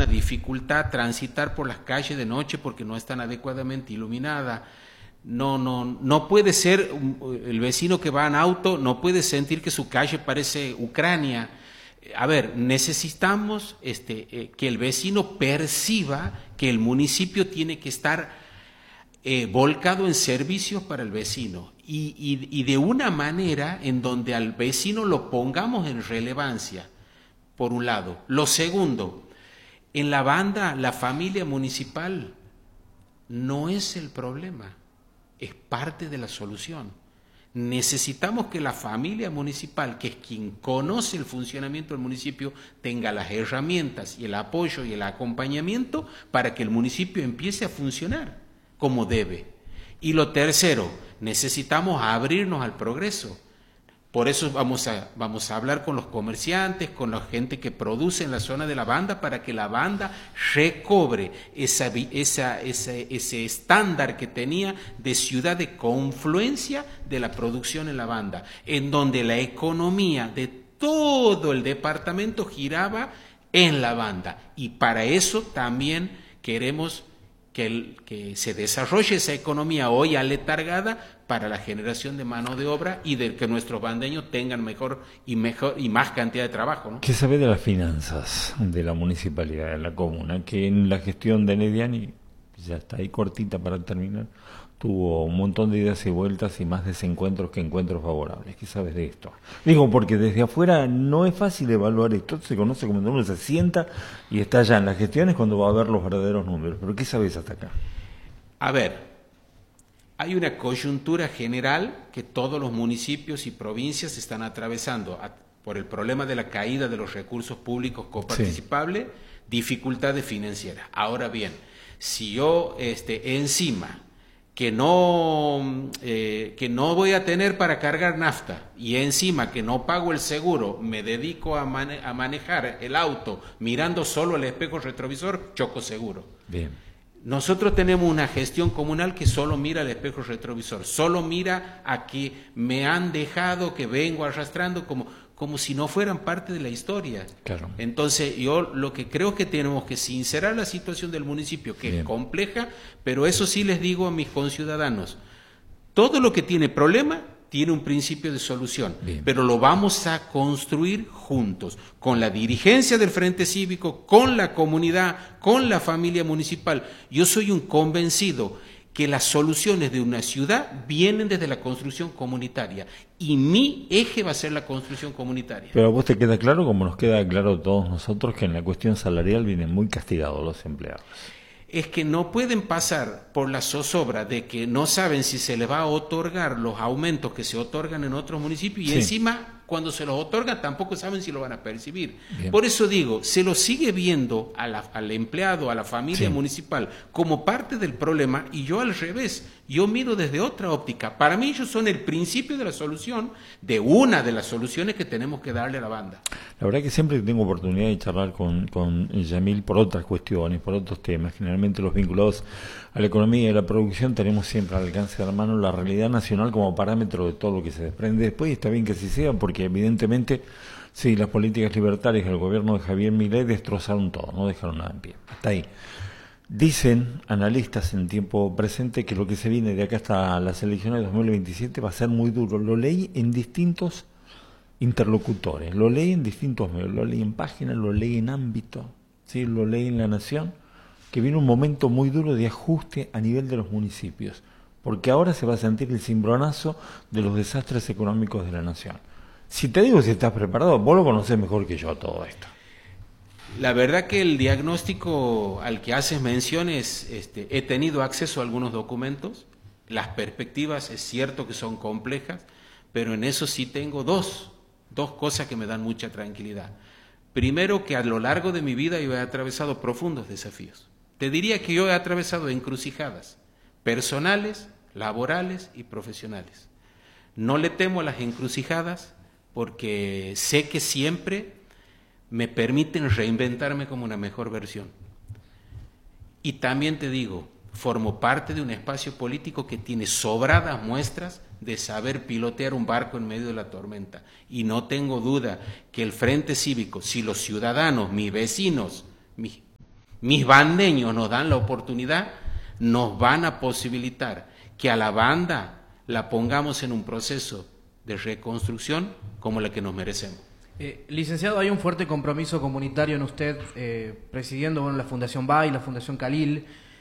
dificultad transitar por las calles de noche porque no están adecuadamente iluminadas. No puede ser el vecino que va en auto, no puede sentir que su calle parece Ucrania. A ver, necesitamos que el vecino perciba que el municipio tiene que estar volcado en servicios para el vecino y de una manera en donde al vecino lo pongamos en relevancia, por un lado. Lo segundo, en la banda, la familia municipal no es el problema, es parte de la solución. Necesitamos que la familia municipal, que es quien conoce el funcionamiento del municipio, tenga las herramientas y el apoyo y el acompañamiento para que el municipio empiece a funcionar como debe. Y lo tercero, necesitamos abrirnos al progreso. Por eso vamos a hablar con los comerciantes, con la gente que produce en la zona de la banda, para que la banda recobre ese estándar que tenía de ciudad de confluencia de la producción en la banda, en donde la economía de todo el departamento giraba en la banda. Y para eso también queremos que se desarrolle esa economía hoy aletargada para la generación de mano de obra y de que nuestros bandeños tengan mejor y más cantidad de trabajo, ¿no? ¿Qué sabe de las finanzas de la municipalidad, de la comuna? Que en la gestión de Nediani, ya está ahí cortita para terminar, tuvo un montón de idas y vueltas y más desencuentros que encuentros favorables. ¿Qué sabes de esto? Digo, porque desde afuera no es fácil evaluar esto. Se conoce como cuando uno se sienta y está ya en las gestiones cuando va a ver los verdaderos números. ¿Pero qué sabes hasta acá? A ver, hay una coyuntura general que todos los municipios y provincias están atravesando por el problema de la caída de los recursos públicos coparticipables, dificultades financieras. Ahora bien, si yo encima que no voy a tener para cargar nafta y encima que no pago el seguro, me dedico a manejar el auto mirando solo el espejo retrovisor, choco seguro. Bien. Nosotros tenemos una gestión comunal que solo mira el espejo retrovisor, solo mira a que me han dejado, que vengo arrastrando como si no fueran parte de la historia. Claro. Entonces yo lo que creo que tenemos que sincerar la situación del municipio, que Bien. es compleja, pero eso sí les digo a mis conciudadanos, todo lo que tiene problema tiene un principio de solución. Bien. Pero lo vamos a construir juntos, con la dirigencia del Frente Cívico, con la comunidad, con la familia municipal. Yo soy un convencido que las soluciones de una ciudad vienen desde la construcción comunitaria y mi eje va a ser la construcción comunitaria. Pero a vos te queda claro, como nos queda claro a todos nosotros, que en la cuestión salarial vienen muy castigados los empleados. Es que no pueden pasar por la zozobra de que no saben si se les va a otorgar los aumentos que se otorgan en otros municipios y encima cuando se los otorgan tampoco saben si lo van a percibir. Bien. Por eso digo, se lo sigue viendo al empleado, a la familia municipal como parte del problema y yo al revés, yo miro desde otra óptica. Para mí ellos son el principio de la solución, de una de las soluciones que tenemos que darle a la banda. La verdad que siempre tengo oportunidad de charlar con Yamil por otras cuestiones, por otros temas, generalmente los vinculados a la economía y a la producción, tenemos siempre al alcance de la mano la realidad nacional como parámetro de todo lo que se desprende después, y está bien que así sea, porque evidentemente, sí, las políticas libertarias del gobierno de Javier Milei destrozaron todo, no dejaron nada en pie. Hasta ahí. Dicen analistas en tiempo presente que lo que se viene de acá hasta las elecciones de 2027 va a ser muy duro. Lo leí en distintos interlocutores, lo leí en distintos medios, lo leí en páginas, lo leí en ámbito, ¿sí? Lo leí en La Nación, que viene un momento muy duro de ajuste a nivel de los municipios, porque ahora se va a sentir el cimbronazo de los desastres económicos de la nación. Si te digo si estás preparado, vos lo conocés mejor que yo todo esto. La verdad que el diagnóstico al que haces mención es, he tenido acceso a algunos documentos, las perspectivas es cierto que son complejas, pero en eso sí tengo dos cosas que me dan mucha tranquilidad. Primero, que a lo largo de mi vida yo he atravesado profundos desafíos. Te diría que yo he atravesado encrucijadas personales, laborales y profesionales. No le temo a las encrucijadas porque sé que siempre me permiten reinventarme como una mejor versión. Y también te digo, formo parte de un espacio político que tiene sobradas muestras de saber pilotear un barco en medio de la tormenta. Y no tengo duda que el Frente Cívico, si los ciudadanos, mis vecinos, mis bandeños nos dan la oportunidad, nos van a posibilitar que a la banda la pongamos en un proceso de reconstrucción como la que nos merecemos. Licenciado, hay un fuerte compromiso comunitario en usted, presidiendo la Fundación BAI, la Fundación Khalil,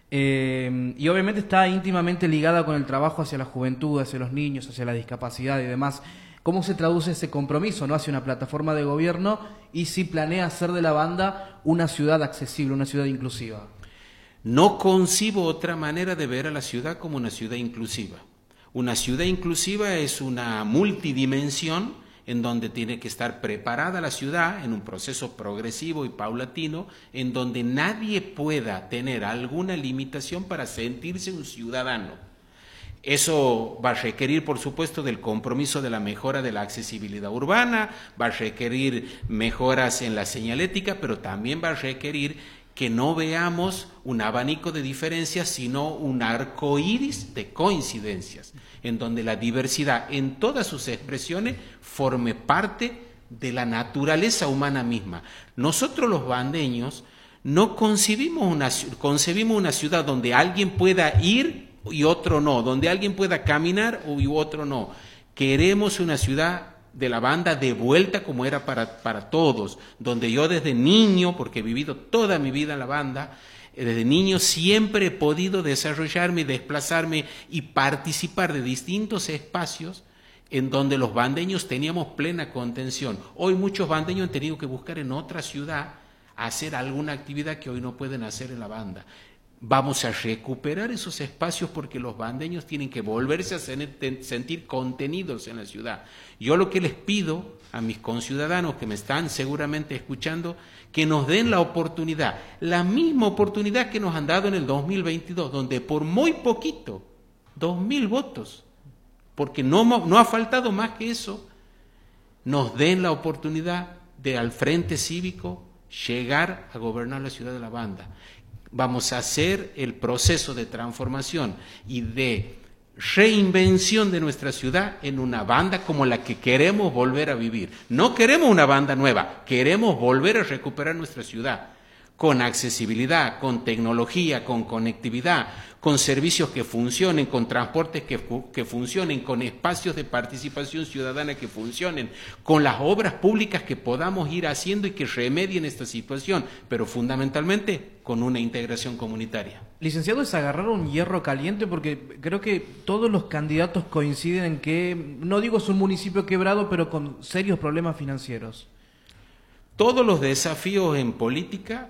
y obviamente está íntimamente ligada con el trabajo hacia la juventud, hacia los niños, hacia la discapacidad y demás. ¿Cómo se traduce ese compromiso, no, hacia una plataforma de gobierno y si planea hacer de la banda una ciudad accesible, una ciudad inclusiva? No concibo otra manera de ver a la ciudad como una ciudad inclusiva. Una ciudad inclusiva es una multidimensión en donde tiene que estar preparada la ciudad en un proceso progresivo y paulatino, en donde nadie pueda tener alguna limitación para sentirse un ciudadano. Eso va a requerir, por supuesto, del compromiso de la mejora de la accesibilidad urbana, va a requerir mejoras en la señalética, pero también va a requerir que no veamos un abanico de diferencias, sino un arco iris de coincidencias, en donde la diversidad en todas sus expresiones forme parte de la naturaleza humana misma. Nosotros los bandeños no concebimos una ciudad donde alguien pueda ir y otro no, donde alguien pueda caminar y otro no. Queremos una ciudad de la banda de vuelta como era para todos, donde yo desde niño, porque he vivido toda mi vida en la banda, desde niño siempre he podido desarrollarme, desplazarme y participar de distintos espacios en donde los bandeños teníamos plena contención. Hoy muchos bandeños han tenido que buscar en otra ciudad hacer alguna actividad que hoy no pueden hacer en la banda. Vamos a recuperar esos espacios porque los bandeños tienen que volverse a sentir contenidos en la ciudad. Yo lo que les pido a mis conciudadanos que me están seguramente escuchando, que nos den la oportunidad, la misma oportunidad que nos han dado en el 2022, donde por muy poquito, 2.000 votos, porque no ha faltado más que eso, nos den la oportunidad de al Frente Cívico llegar a gobernar la ciudad de la banda. Vamos a hacer el proceso de transformación y de reinvención de nuestra ciudad en una banda como la que queremos volver a vivir. No queremos una banda nueva, queremos volver a recuperar nuestra ciudad con accesibilidad, con tecnología, con conectividad, con servicios que funcionen, con transportes que funcionen, con espacios de participación ciudadana que funcionen, con las obras públicas que podamos ir haciendo y que remedien esta situación, pero fundamentalmente con una integración comunitaria. Licenciado, es agarrar un hierro caliente porque creo que todos los candidatos coinciden en que, no digo es un municipio quebrado, pero con serios problemas financieros. Todos los desafíos en política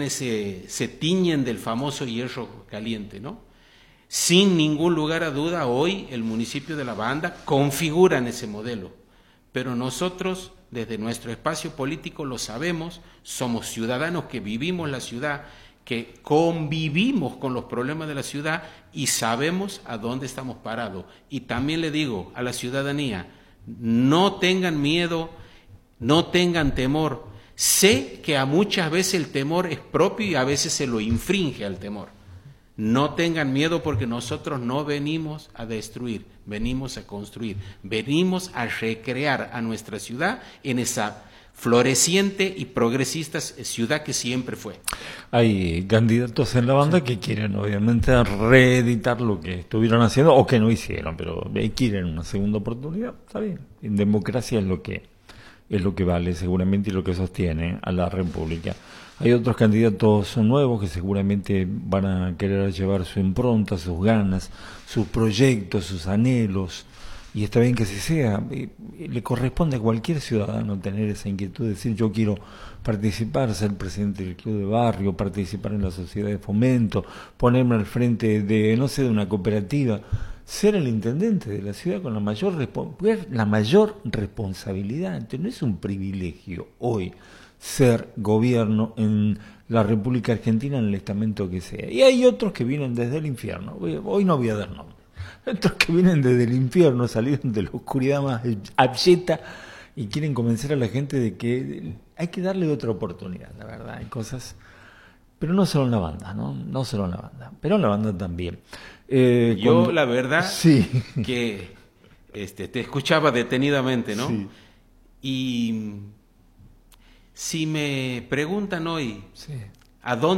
se tiñen del famoso hierro caliente, ¿no? Sin ningún lugar a duda, hoy el municipio de La Banda configura en ese modelo, pero nosotros, desde nuestro espacio político, lo sabemos, somos ciudadanos que vivimos la ciudad, que convivimos con los problemas de la ciudad y sabemos a dónde estamos parados. Y también le digo a la ciudadanía, no tengan miedo, no tengan temor. Sé que a muchas veces el temor es propio y a veces se lo infringe al temor. No tengan miedo porque nosotros no venimos a destruir, venimos a construir, venimos a recrear a nuestra ciudad en esa floreciente y progresista ciudad que siempre fue. Hay candidatos en la banda que quieren obviamente reeditar lo que estuvieron haciendo o que no hicieron, pero quieren una segunda oportunidad, está bien. En democracia es lo que vale seguramente y lo que sostiene a la República. Hay otros candidatos nuevos que seguramente van a querer llevar su impronta, sus ganas, sus proyectos, sus anhelos, y está bien que así sea. Le corresponde a cualquier ciudadano tener esa inquietud de decir yo quiero participar, ser presidente del club de barrio, participar en la sociedad de fomento, ponerme al frente de, no sé, de una cooperativa, ser el intendente de la ciudad con la mayor responsabilidad. Entonces no es un privilegio hoy ser gobierno en la República Argentina en el estamento que sea. Y hay otros que vienen desde el infierno, hoy no voy a dar nombres, otros que vienen desde el infierno, salieron de la oscuridad más abyecta y quieren convencer a la gente de que hay que darle otra oportunidad. La verdad, hay cosas, pero no solo en la banda, no solo en la banda, pero en la banda también. Yo la verdad sí, que te escuchaba detenidamente, ¿no? Sí. Y si me preguntan hoy, Sí. ¿a dónde